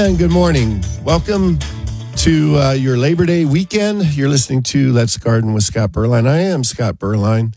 And good morning. Welcome to your Labor Day weekend. You're listening to Let's Garden with Scott Berline. I am Scott Berline,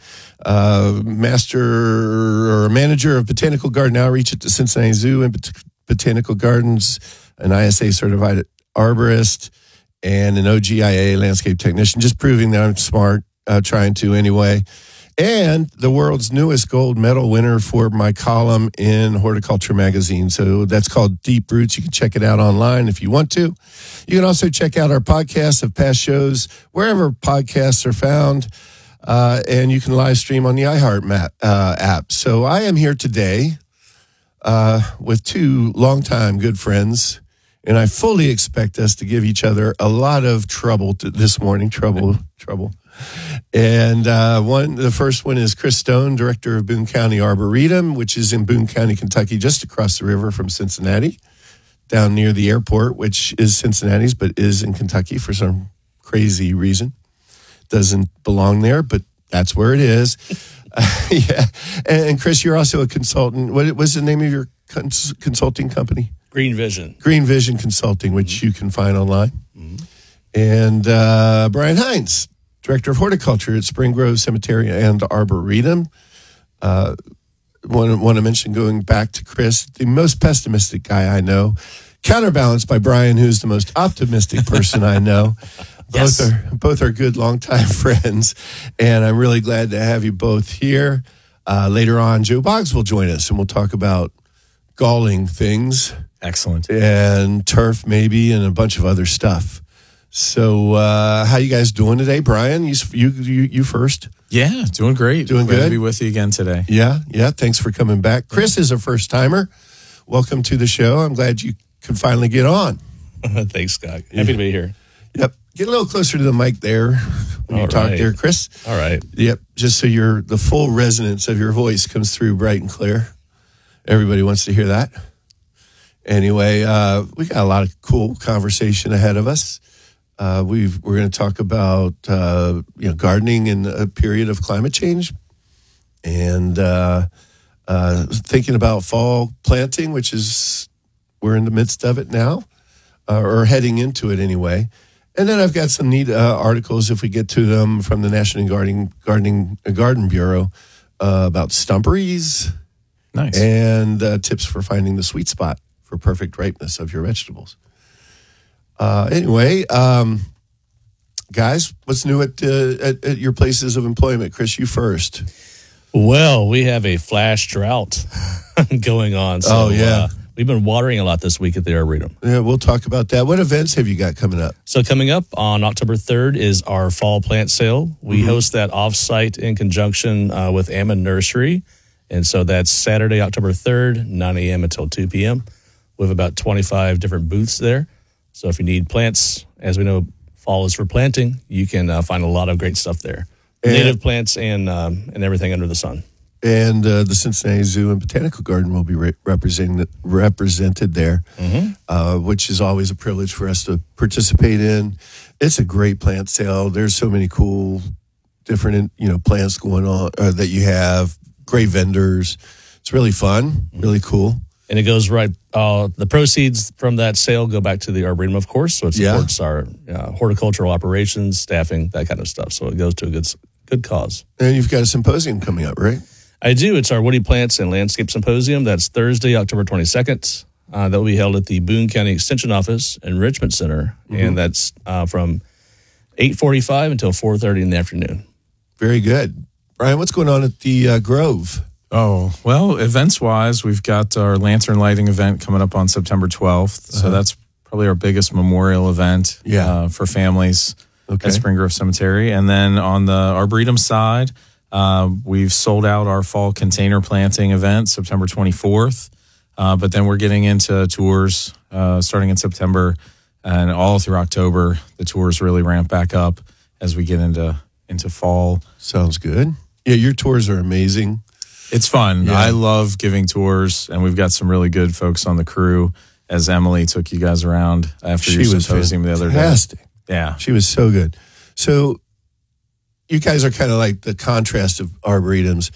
manager of Botanical Garden Outreach at the Cincinnati Zoo and Botanical Gardens, an ISA certified arborist, and an OGIA landscape technician, just proving that I'm smart, trying to anyway. And the world's newest gold medal winner for my column in Horticulture Magazine. So that's called Deep Roots. You can check it out online if you want to. You can also check out our podcasts of past shows wherever podcasts are found. And you can live stream on the iHeart app. So I am here today with two longtime good friends. And I fully expect us to give each other a lot of trouble this morning. Trouble. And the first one is Chris Stone, director of Boone County Arboretum, which is in Boone County, Kentucky, just across the river from Cincinnati, down near the airport, which is Cincinnati's, but is in Kentucky for some crazy reason. Doesn't belong there, but that's where it is. Yeah. And Chris, you're also a consultant. What was the name of your consulting company? Green Vision. Green Vision Consulting, which you can find online. Mm-hmm. And Brian Hines, Director of Horticulture at Spring Grove Cemetery and Arboretum. Want to mention, going back to Chris, the most pessimistic guy I know, counterbalanced by Brian, who's the most optimistic person I know. Yes. Both are good longtime friends, and I'm really glad to have you both here. Later on, Joe Boggs will join us, and we'll talk about galling things. Excellent. And turf maybe, and a bunch of other stuff. So, how you guys doing today, Brian? You first. Yeah, doing great. Doing Glad good. to be with you again today. Yeah. Thanks for coming back. Chris is a first timer. Welcome to the show. I'm glad you could finally get on. Thanks, Scott. Happy to be here. Yep. Get a little closer to the mic there when you talk there, Chris. All right. Yep. Just so the full resonance of your voice comes through bright and clear. Everybody wants to hear that. Anyway, we got a lot of cool conversation ahead of us. We're going to talk about gardening in a period of climate change, and thinking about fall planting, which is we're in the midst of it now, or heading into it anyway. And then I've got some neat articles, if we get to them, from the National Garden Bureau about stumperies, Nice, and tips for finding the sweet spot for perfect ripeness of your vegetables. Anyway, guys, what's new at your places of employment? Chris, you first. Well, we have a flash drought going on. So, we've been watering a lot this week at the Arboretum. Yeah, we'll talk about that. What events have you got coming up? So coming up on October 3rd is our fall plant sale. We host that off-site in conjunction with Ammon Nursery. And so that's Saturday, October 3rd, 9 a.m. until 2 p.m. We have about 25 different booths there. So if you need plants, as we know, fall is for planting, you can find a lot of great stuff there. Native plants and everything under the sun. And the Cincinnati Zoo and Botanical Garden will be represented there, which is always a privilege for us to participate in. It's a great plant sale. There's so many cool different plants going on that you have. Great vendors. It's really fun, really cool. And it goes right, the proceeds from that sale go back to the Arboretum, of course. So it supports our horticultural operations, staffing, that kind of stuff. So it goes to a good cause. And you've got a symposium coming up, right? I do. It's our Woody Plants and Landscape Symposium. That's Thursday, October 22nd. That will be held at the Boone County Extension Office Enrichment Center. And that's from 8:45 until 4:30 in the afternoon. Very good. Brian, what's going on at the Grove? Oh, well, events-wise, we've got our lantern lighting event coming up on September 12th. So that's probably our biggest memorial event for families at Spring Grove Cemetery. And then on the Arboretum side, we've sold out our fall container planting event, September 24th. But then we're getting into tours starting in September, and all through October. The tours really ramp back up as we get into fall. Sounds good. Yeah, your tours are amazing. It's fun. Yeah. I love giving tours, and we've got some really good folks on the crew, as Emily took you guys around after your symposium the other day. Fantastic. Yeah. She was so good. So you guys are kind of like the contrast of arboretums.